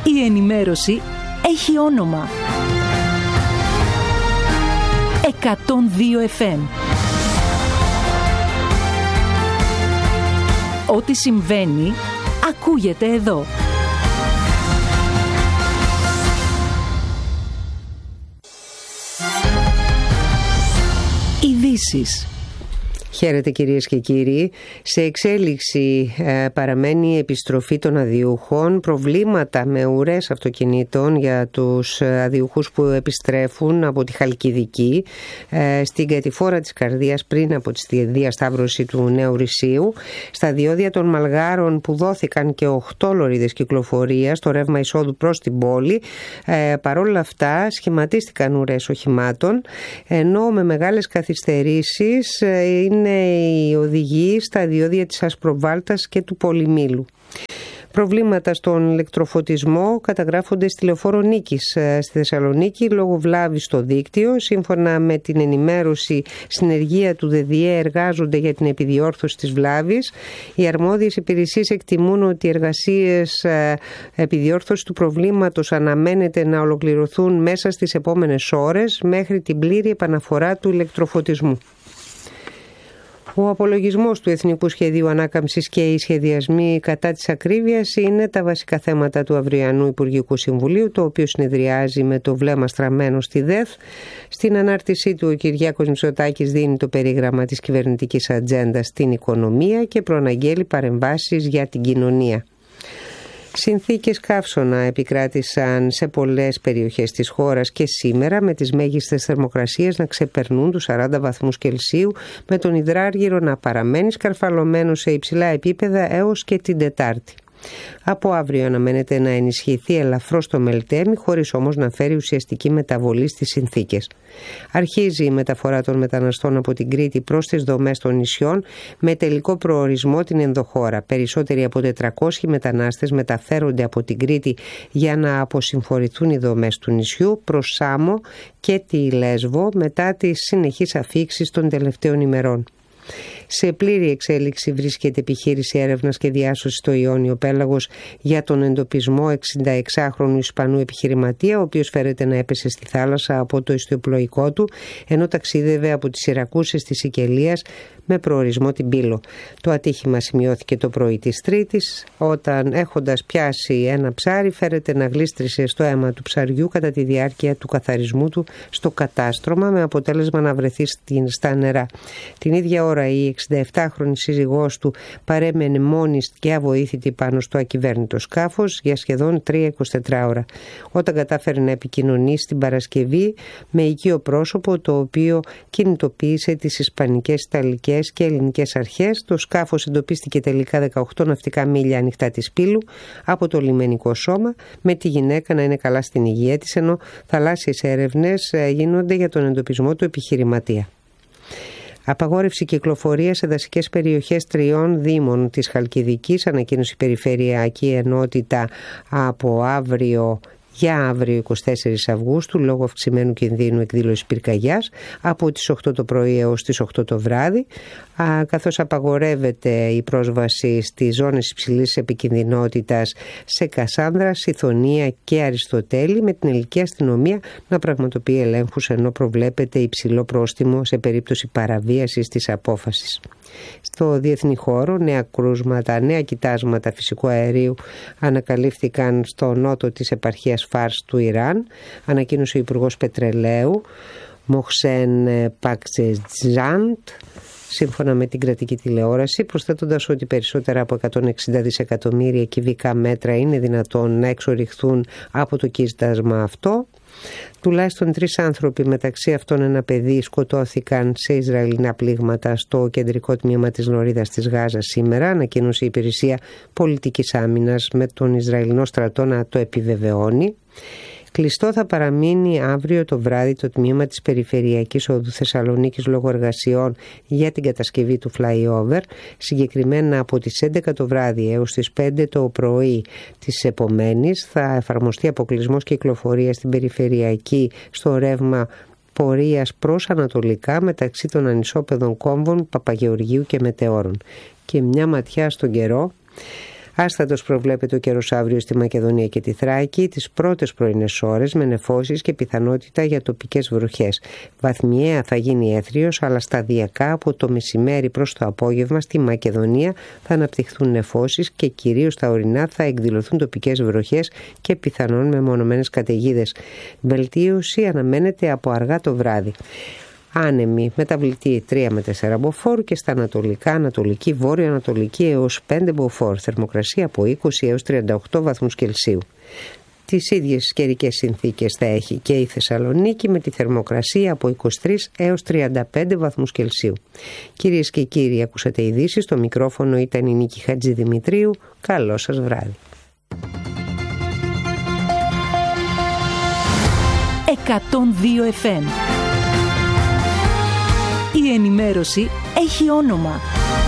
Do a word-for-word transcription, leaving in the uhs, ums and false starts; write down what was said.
Η ενημέρωση έχει όνομα. εκατόν δύο εφ εμ. Ό,τι συμβαίνει, ακούγεται εδώ. Ειδήσεις. Χαίρετε κυρίες και κύριοι. Σε εξέλιξη ε, παραμένει η επιστροφή των αδιούχων, προβλήματα με ουρές αυτοκινήτων για τους αδιούχους που επιστρέφουν από τη Χαλκιδική ε, στην κατηφόρα της Καρδίας πριν από τη διασταύρωση του Νέου Ρησίου. Στα διόδια των Μαλγάρων που δόθηκαν και οκτώ λωρίδες κυκλοφορίας στο ρεύμα εισόδου προς την πόλη, ε, παρόλα αυτά σχηματίστηκαν ουρές οχημάτων, ενώ με μεγάλες καθυστερήσεις ε, είναι οι οδηγοί στα διόδια της Ασπροβάλτας και του Πολυμήλου. Προβλήματα στον ηλεκτροφωτισμό καταγράφονται στη Λεωφόρο Νίκης στη Θεσσαλονίκη λόγω βλάβης στο δίκτυο. Σύμφωνα με την ενημέρωση, συνεργεία του ΔΕΔΙΕ εργάζονται για την επιδιόρθωση της βλάβης. Οι αρμόδιες υπηρεσίες εκτιμούν ότι οι εργασίες επιδιόρθωσης του προβλήματος αναμένεται να ολοκληρωθούν μέσα στις επόμενες ώρες μέχρι την πλήρη επαναφορά του ηλεκτροφωτισμού. Ο απολογισμός του Εθνικού Σχεδίου Ανάκαμψης και οι σχεδιασμοί κατά της ακρίβειας είναι τα βασικά θέματα του αυριανού Υπουργικού Συμβουλίου, το οποίο συνεδριάζει με το βλέμμα στραμμένο στη ΔΕΘ. Στην ανάρτησή του, ο Κυριάκος Μητσοτάκης δίνει το περίγραμμα της κυβερνητικής ατζέντας στην οικονομία και προαναγγέλει παρεμβάσεις για την κοινωνία. Συνθήκες καύσωνα επικράτησαν σε πολλές περιοχές της χώρας και σήμερα, με τις μέγιστες θερμοκρασίες να ξεπερνούν τους σαράντα βαθμούς Κελσίου, με τον υδράργυρο να παραμένει σκαρφαλωμένο σε υψηλά επίπεδα έως και την Τετάρτη. Από αύριο αναμένεται να ενισχυθεί ελαφρώς το Μελτέμι, χωρίς όμως να φέρει ουσιαστική μεταβολή στις συνθήκες. Αρχίζει η μεταφορά των μεταναστών από την Κρήτη προς τις δομές των νησιών, με τελικό προορισμό την ενδοχώρα. Περισσότεροι από τετρακόσιοι μετανάστες μεταφέρονται από την Κρήτη για να αποσυμφορηθούν οι δομές του νησιού προς Σάμο και τη Λέσβο μετά τις συνεχείς αφίξεις των τελευταίων ημερών. Σε πλήρη εξέλιξη βρίσκεται επιχείρηση έρευνας και διάσωσης στο Ιόνιο Πέλαγος για τον εντοπισμό εξηνταεξάχρονου Ισπανού επιχειρηματία, ο οποίος φέρεται να έπεσε στη θάλασσα από το ιστιοπλοϊκό του, ενώ ταξίδευε από τις Σιρακούσες της Σικελίας με προορισμό την Πύλο. Το ατύχημα σημειώθηκε το πρωί της Τρίτης, όταν έχοντας πιάσει ένα ψάρι φέρεται να γλίστρισε στο αίμα του ψαριού κατά τη διάρκεια του καθαρισμού του στο κατάστρωμα, με αποτέλεσμα να βρεθεί στα νερά. Την ίδια ώρα η εξηνταεπτάχρονη σύζυγός του παρέμενε μόνη και αβοήθητη πάνω στο ακυβέρνητο σκάφος για σχεδόν τρία εικοσιτετράωρα, όταν κατάφερε να επικοινωνήσει την Παρασκευή με οικείο πρόσωπο, το οποίο κινητοποίησε τις ισπανικές, ιταλικές και ελληνικές αρχές. Το σκάφος εντοπίστηκε τελικά δεκαοκτώ ναυτικά μίλια ανοιχτά της Πύλου από το λιμενικό σώμα, με τη γυναίκα να είναι καλά στην υγεία της, ενώ θαλάσσιες έρευνες γίνονται για τον εντοπισμό του επιχειρηματία. Απαγόρευση κυκλοφορίας σε δασικές περιοχές τριών δήμων της Χαλκιδικής, ανακοίνωσε η Περιφερειακή Ενότητα από αύριο για αύριο εικοστή τέταρτη Αυγούστου, λόγω αυξημένου κινδύνου εκδήλωσης πυρκαγιάς από τις οκτώ το πρωί έως τις οκτώ το βράδυ, καθώς απαγορεύεται η πρόσβαση στις ζώνες υψηλής επικινδυνότητας σε Κασάνδρα, Σιθωνία και Αριστοτέλη, με την ελληνική αστυνομία να πραγματοποιεί ελέγχους, ενώ προβλέπεται υψηλό πρόστιμο σε περίπτωση παραβίασης της απόφασης. Στο διεθνή χώρο, νέα κρούσματα, νέα κοιτάσματα φυσικού αερίου ανακαλύφθηκαν στο νότο της επαρχίας Φάρς του Ιράν, ανακοίνωσε ο Υπουργός Πετρελαίου Μοχσέν Παξετζάντ, σύμφωνα με την κρατική τηλεόραση, προσθέτοντας ότι περισσότερα από εκατόν εξήντα δισεκατομμύρια κυβικά μέτρα είναι δυνατόν να εξοριχθούν από το κοίτασμα αυτό. Τουλάχιστον τρεις άνθρωποι, μεταξύ αυτών ένα παιδί, σκοτώθηκαν σε Ισραηλινά πλήγματα στο κεντρικό τμήμα της λωρίδας της Γάζας σήμερα, ανακοίνωσε η Υπηρεσία Πολιτικής Άμυνας, με τον Ισραηλινό στρατό να το επιβεβαιώνει. Κλειστό θα παραμείνει αύριο το βράδυ το τμήμα της Περιφερειακής Οδού Θεσσαλονίκης λόγω εργασιών για την κατασκευή του flyover, συγκεκριμένα από τις έντεκα το βράδυ έως τις πέντε το πρωί της επομένης. Θα εφαρμοστεί αποκλεισμός κυκλοφορίας στην Περιφερειακή στο ρεύμα πορείας προς ανατολικά μεταξύ των ανισόπεδων κόμβων Παπαγεωργίου και Μετεώρων. Και μια ματιά στον καιρό. Άστατος προβλέπεται ο καιρός αύριο στη Μακεδονία και τη Θράκη, τις πρώτες πρωινές ώρες με νεφώσεις και πιθανότητα για τοπικές βροχές. Βαθμιαία θα γίνει έθριος, αλλά σταδιακά από το μεσημέρι προς το απόγευμα στη Μακεδονία θα αναπτυχθούν νεφώσεις και κυρίως στα ορεινά θα εκδηλωθούν τοπικές βροχές και πιθανόν μεμονωμένες καταιγίδες. Βελτίωση αναμένεται από αργά το βράδυ. Άνεμη μεταβλητή τρία με τέσσερα μποφόρ και στα ανατολικά, ανατολική, βόρειο-ανατολική έως πέντε μποφόρ. Θερμοκρασία από είκοσι έως τριάντα οκτώ βαθμούς Κελσίου. Τις ίδιες καιρικές συνθήκες θα έχει και η Θεσσαλονίκη με τη θερμοκρασία από είκοσι τρεις έως τριάντα πέντε βαθμούς Κελσίου. Κυρίες και κύριοι, ακούσατε ειδήσεις. Στο μικρόφωνο ήταν η Νίκη Χατζηδημητρίου. Καλό σας βράδυ. εκατόν δύο εφ εμ. Η ενημέρωση έχει όνομα.